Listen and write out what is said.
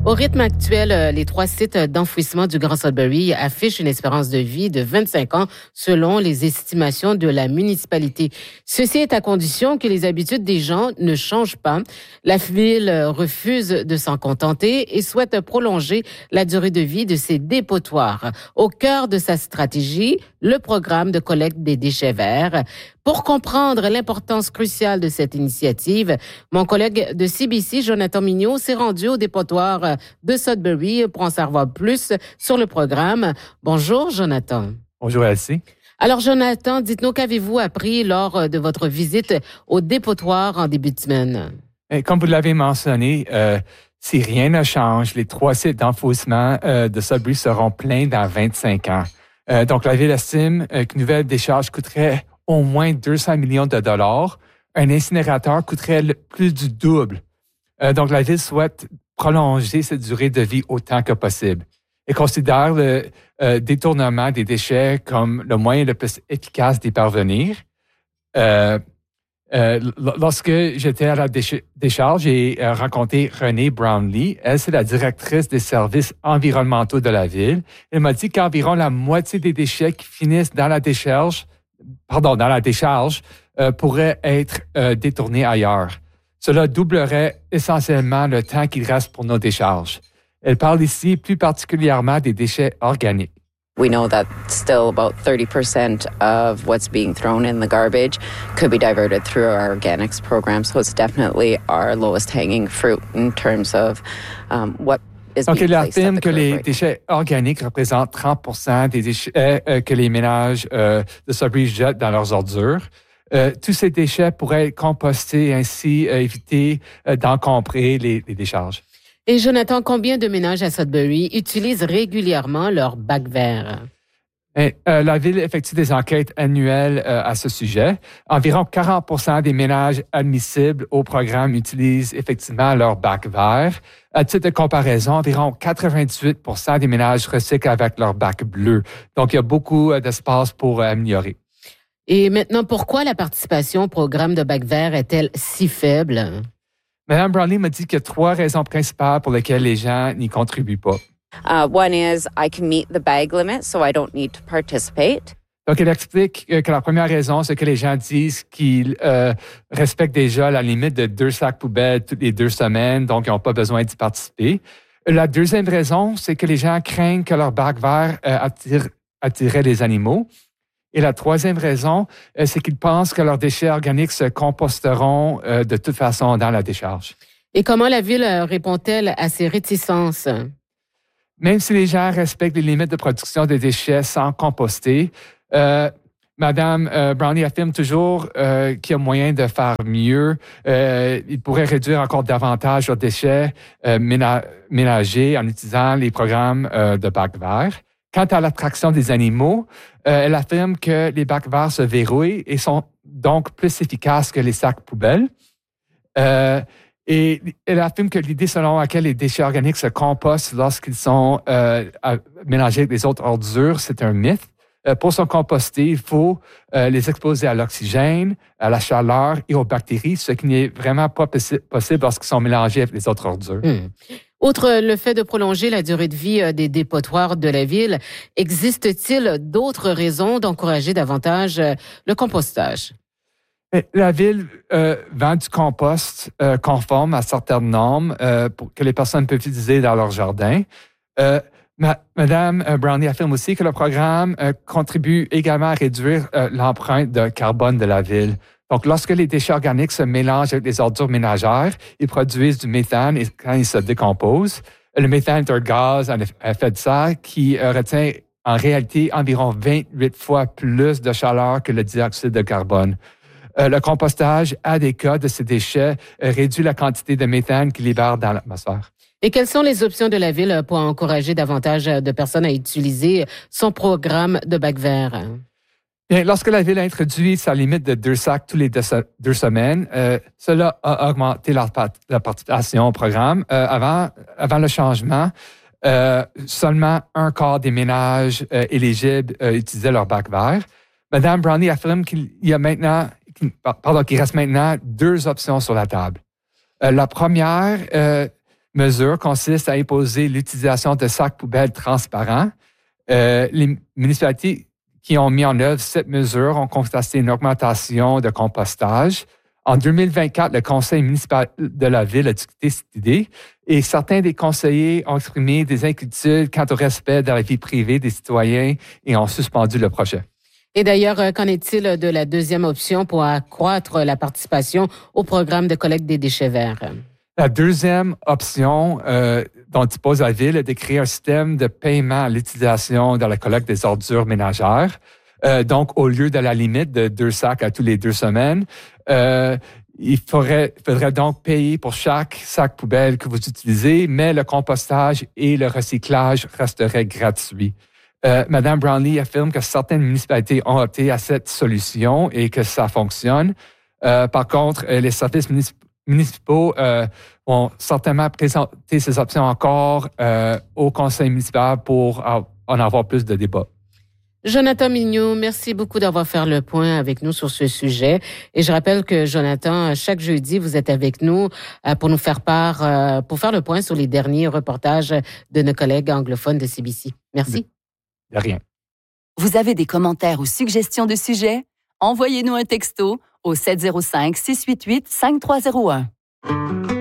Au rythme actuel, les 3 sites d'enfouissement du Grand Sudbury affichent une espérance de vie de 25 ans selon les estimations de la municipalité. Ceci est à condition que les habitudes des gens ne changent pas. La ville refuse de s'en contenter et souhaite prolonger la durée de vie de ces dépotoirs. Au cœur de sa stratégie, le programme de collecte des déchets verts. Pour comprendre l'importance cruciale de cette initiative, mon collègue de CBC, Jonathan Mignot, s'est rendu au dépotoir de Sudbury pour en savoir plus sur le programme. Bonjour, Jonathan. Bonjour, Elsie. Alors, Jonathan, dites-nous, qu'avez-vous appris lors de votre visite au dépotoir en début de semaine? Comme vous l'avez mentionné, si rien ne change, les 3 sites d'enfouissement de Sudbury seront pleins dans 25 ans. Donc, la ville estime qu'une nouvelle décharge coûterait au moins 200 millions de dollars. Un incinérateur coûterait plus du double. Donc, la ville souhaite prolonger cette durée de vie autant que possible et considère le détournement des déchets comme le moyen le plus efficace d'y parvenir. Lorsque j'étais à la décharge, j'ai rencontré Renée Brownlee. Elle, c'est la directrice des services environnementaux de la ville. Elle m'a dit qu'environ la moitié des déchets qui finissent dans la décharge pourraient être détournés ailleurs. Cela doublerait essentiellement le temps qu'il reste pour nos décharges. Elle parle ici plus particulièrement des déchets organiques. We know that still about 30% of what's being thrown in the garbage could be diverted through our organics program. So it's definitely our lowest hanging fruit in terms of what is being placed at the curb. Donc, elle affirme que les déchets organiques représentent 30% des déchets que les ménages de Sudbury jettent dans leurs ordures. Tous ces déchets pourraient être compostés et ainsi éviter d'encombrer les décharges. Et Jonathan, combien de ménages à Sudbury utilisent régulièrement leur bac vert? La ville effectue des enquêtes annuelles à ce sujet. Environ 40% des ménages admissibles au programme utilisent effectivement leur bac vert. À titre de comparaison, environ 98% des ménages recyclent avec leur bac bleu. Donc, il y a beaucoup d'espace pour améliorer. Et maintenant, pourquoi la participation au programme de bac vert est-elle si faible? Mme Brownlee m'a dit qu'il y a 3 raisons principales pour lesquelles les gens n'y contribuent pas. One is I can meet the bag limit, so I don't need to participate. Donc, elle explique que la première raison, c'est que les gens disent qu'ils respectent déjà la limite de 2 sacs poubelles toutes les 2 semaines, donc ils n'ont pas besoin d'y participer. La deuxième raison, c'est que les gens craignent que leur bac vert attirerait les animaux. Et la troisième raison, c'est qu'ils pensent que leurs déchets organiques se composteront de toute façon dans la décharge. Et comment la ville répond-elle à ces réticences? Même si les gens respectent les limites de production des déchets sans composter, Madame Brownlee affirme toujours qu'il y a moyen de faire mieux. Il pourrait réduire encore davantage leurs déchets ménagers en utilisant les programmes de bacs verts. Quant à l'attraction des animaux, elle affirme que les bacs verts se verrouillent et sont donc plus efficaces que les sacs poubelles. Et elle affirme que l'idée selon laquelle les déchets organiques se compostent lorsqu'ils sont mélangés avec les autres ordures, c'est un mythe. Pour se composter, il faut les exposer à l'oxygène, à la chaleur et aux bactéries, ce qui n'est vraiment pas possible lorsqu'ils sont mélangés avec les autres ordures. Outre le fait de prolonger la durée de vie des dépotoirs de la ville, existe-t-il d'autres raisons d'encourager davantage le compostage? La ville vend du compost conforme à certaines normes pour que les personnes peuvent utiliser dans leur jardin. Madame Brownlee affirme aussi que le programme contribue également à réduire l'empreinte de carbone de la ville. Donc, lorsque les déchets organiques se mélangent avec les ordures ménagères, ils produisent du méthane et quand ils se décomposent, le méthane est un gaz à effet de serre qui retient en réalité environ 28 fois plus de chaleur que le dioxyde de carbone. Le compostage adéquat de ces déchets réduit la quantité de méthane qu'ils libèrent dans l'atmosphère. Et quelles sont les options de la ville pour encourager davantage de personnes à utiliser son programme de bac vert? Bien, lorsque la ville a introduit sa limite de 2 sacs tous les 2 semaines, cela a augmenté la participation au programme. Avant le changement, seulement un quart des ménages éligibles utilisaient leur bac vert. Mme Brownlee affirme qu'il reste maintenant 2 options sur la table. La première, mesure consiste à imposer l'utilisation de sacs poubelles transparents. Les municipalités qui ont mis en œuvre cette mesure ont constaté une augmentation de compostage. En 2024, le conseil municipal de la ville a discuté cette idée et certains des conseillers ont exprimé des inquiétudes quant au respect de la vie privée des citoyens et ont suspendu le projet. Et d'ailleurs, qu'en est-il de la deuxième option pour accroître la participation au programme de collecte des déchets verts? La deuxième option dont dispose la ville est de créer un système de paiement à l'utilisation dans la collecte des ordures ménagères. Donc, au lieu de la limite de 2 sacs à tous les 2 semaines, il faudrait donc payer pour chaque sac poubelle que vous utilisez, mais le compostage et le recyclage resteraient gratuits. Madame Brownlee affirme que certaines municipalités ont opté à cette solution et que ça fonctionne. Par contre, les services municipaux vont certainement présenter ces options encore au conseil municipal pour en avoir plus de débats. Jonathan Mignot, merci beaucoup d'avoir fait le point avec nous sur ce sujet. Et je rappelle que, Jonathan, chaque jeudi, vous êtes avec nous pour nous faire pour faire le point sur les derniers reportages de nos collègues anglophones de CBC. Merci. De rien. Vous avez des commentaires ou suggestions de sujets? Envoyez-nous un texto au 705-688-5301.